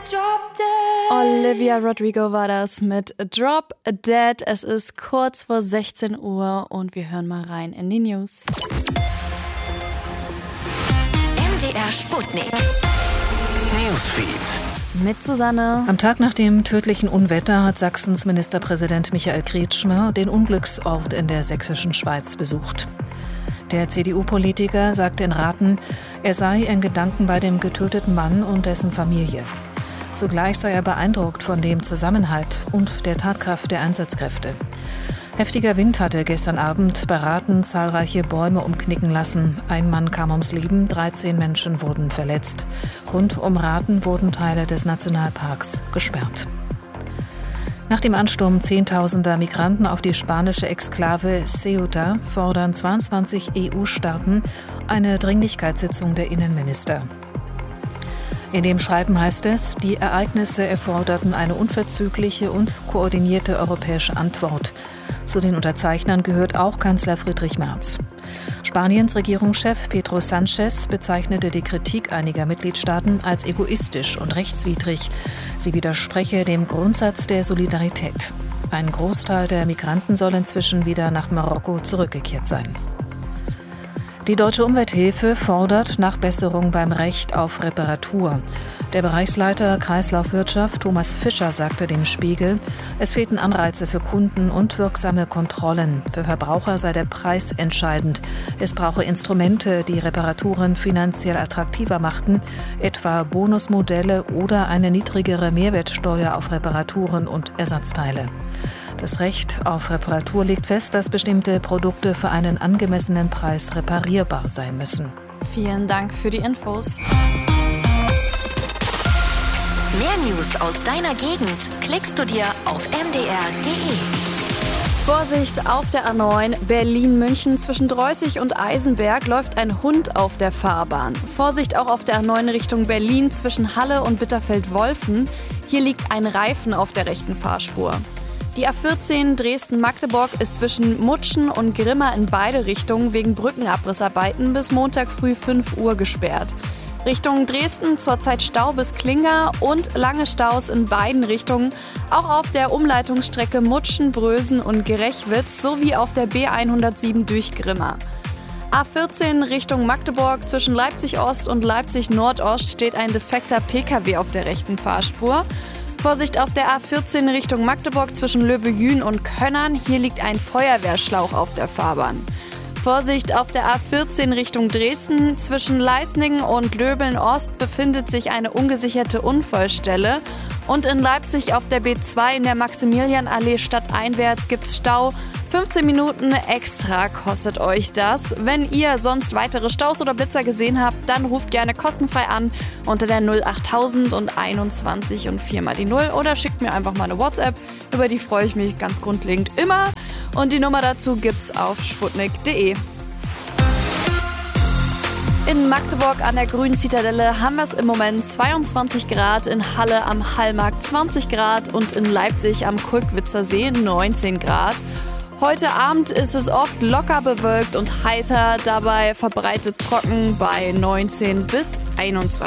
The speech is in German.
Olivia Rodrigo war das mit Drop Dead. Es ist kurz vor 16 Uhr und wir hören mal rein in die News. MDR Sputnik Newsfeed Mit Susanne. Am Tag nach dem tödlichen Unwetter hat Sachsens Ministerpräsident Michael Kretschmer den Unglücksort in der sächsischen Schweiz besucht. Der CDU-Politiker sagte in Rathen, er sei in Gedanken bei dem getöteten Mann und dessen Familie. Zugleich sei er beeindruckt von dem Zusammenhalt und der Tatkraft der Einsatzkräfte. Heftiger Wind hatte gestern Abend bei Rathen zahlreiche Bäume umknicken lassen. Ein Mann kam ums Leben, 13 Menschen wurden verletzt. Rund um Rathen wurden Teile des Nationalparks gesperrt. Nach dem Ansturm Zehntausender Migranten auf die spanische Exklave Ceuta fordern 22 EU-Staaten eine Dringlichkeitssitzung der Innenminister. In dem Schreiben heißt es, die Ereignisse erforderten eine unverzügliche und koordinierte europäische Antwort. Zu den Unterzeichnern gehört auch Kanzler Friedrich Merz. Spaniens Regierungschef Pedro Sánchez bezeichnete die Kritik einiger Mitgliedstaaten als egoistisch und rechtswidrig. Sie widerspreche dem Grundsatz der Solidarität. Ein Großteil der Migranten soll inzwischen wieder nach Marokko zurückgekehrt sein. Die Deutsche Umwelthilfe fordert Nachbesserung beim Recht auf Reparatur. Der Bereichsleiter Kreislaufwirtschaft Thomas Fischer sagte dem Spiegel, es fehlten Anreize für Kunden und wirksame Kontrollen. Für Verbraucher sei der Preis entscheidend. Es brauche Instrumente, die Reparaturen finanziell attraktiver machten, etwa Bonusmodelle oder eine niedrigere Mehrwertsteuer auf Reparaturen und Ersatzteile. Das Recht auf Reparatur legt fest, dass bestimmte Produkte für einen angemessenen Preis reparierbar sein müssen. Vielen Dank für die Infos. Mehr News aus deiner Gegend klickst du dir auf mdr.de. Vorsicht auf der A9 Berlin-München zwischen Dreußig und Eisenberg läuft ein Hund auf der Fahrbahn. Vorsicht auch auf der A9 Richtung Berlin zwischen Halle und Bitterfeld-Wolfen. Hier liegt ein Reifen auf der rechten Fahrspur. Die A14 Dresden-Magdeburg ist zwischen Mutschen und Grimma in beide Richtungen wegen Brückenabrissarbeiten bis Montag früh 5 Uhr gesperrt. Richtung Dresden zurzeit Stau bis Klinger und lange Staus in beiden Richtungen, auch auf der Umleitungsstrecke Mutschen, Brösen und Gerechwitz sowie auf der B107 durch Grimma. A14 Richtung Magdeburg zwischen Leipzig-Ost und Leipzig-Nordost steht ein defekter Pkw auf der rechten Fahrspur. Vorsicht auf der A14 Richtung Magdeburg zwischen Löbejün und Könnern. Hier liegt ein Feuerwehrschlauch auf der Fahrbahn. Vorsicht auf der A14 Richtung Dresden. Zwischen Leisningen und Löbeln-Ost befindet sich eine ungesicherte Unfallstelle. Und in Leipzig auf der B2 in der Maximilianallee stadteinwärts gibt's Stau. 15 Minuten extra kostet euch das. Wenn ihr sonst weitere Staus oder Blitzer gesehen habt, dann ruft gerne kostenfrei an unter der 08000 und 21 und 4 mal die 0 oder schickt mir einfach mal eine WhatsApp. Über die freue ich mich ganz grundlegend immer. Und die Nummer dazu gibt's auf sputnik.de. In Magdeburg an der Grünen Zitadelle haben wir es im Moment 22 Grad, in Halle am Hallmarkt 20 Grad und in Leipzig am Kulkwitzer See 19 Grad. Heute Abend ist es oft locker bewölkt und heiter, dabei verbreitet trocken bei 19 bis 21